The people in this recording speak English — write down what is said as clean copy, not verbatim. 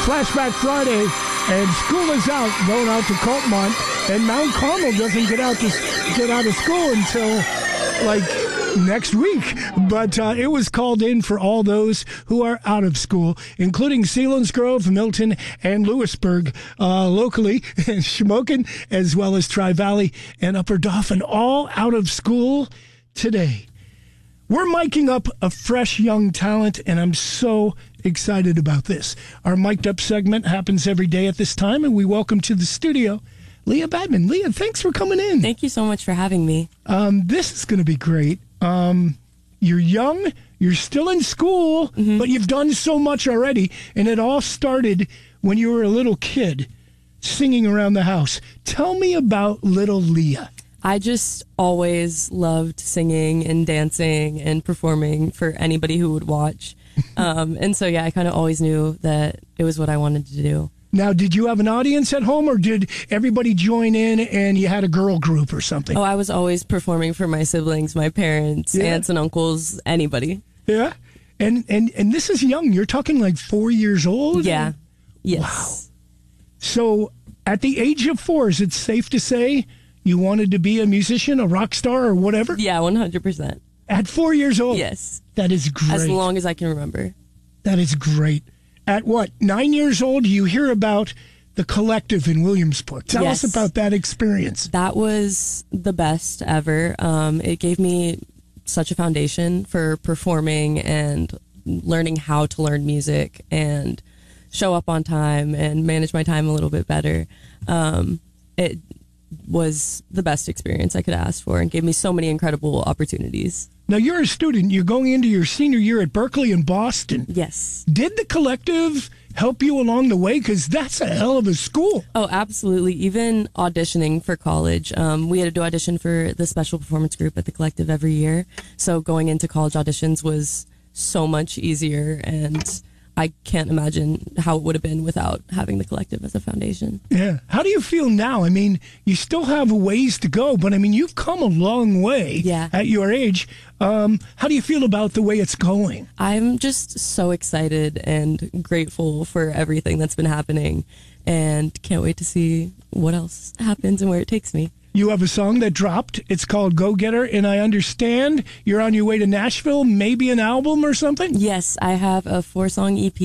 Flashback Friday, and school is out, going out to Coltmont, and Mount Carmel doesn't get out of school until like next week. But it was called in for all those who are out of school, including Selinsgrove, Milton, and Lewisburg, locally, Shamokin, as well as Tri-Valley and Upper Dauphin, all out of school today. We're miking up a fresh young talent, and I'm so excited about this. Our Mic'd Up segment happens every day at this time, and we welcome to the studio Leah Badman. Leah, thanks for coming in. Thank you so much for having me. This is going to be great. You're young, you're still in school, but you've done so much already, and it all started when you were a little kid singing around the house. Tell me about little Leah. I just always loved singing and dancing and performing for anybody who would watch. And so, yeah, I kind of always knew that it was what I wanted to do. Now, did you have an audience at home, or did everybody join in and you had a girl group or something? Oh, I was always performing for my siblings, my parents, aunts and uncles, anybody. Yeah? And this is young. You're talking like 4 years old? Yeah. Yes. Wow. So, at the age of 4, is it safe to say you wanted to be a musician, a rock star, or whatever? Yeah, 100%. At 4 years old? Yes. That is great. As long as I can remember. That is great. At what, 9 years old, you hear about the Collective in Williamsport. Tell us about that experience. That was the best ever. It gave me such a foundation for performing and learning how to learn music and show up on time and manage my time a little bit better. It was the best experience I could ask for and gave me so many incredible opportunities. Now, you're a student. You're going into your senior year at Berkeley in Boston. Yes. Did the Collective help you along the way? Because that's a hell of a school. Oh, absolutely. Even auditioning for college. We had to do audition for the special performance group at the Collective every year. So going into college auditions was so much easier, and I can't imagine how it would have been without having the Collective as a foundation. Yeah. How do you feel now? I mean, you still have a ways to go, but I mean, you've come a long way at your age. How do you feel about the way it's going? I'm just so excited and grateful for everything that's been happening, and can't wait to see what else happens and where it takes me. You have a song that dropped. It's called Go Getter, and I understand you're on your way to Nashville, maybe an album or something? Yes, I have a 4-song EP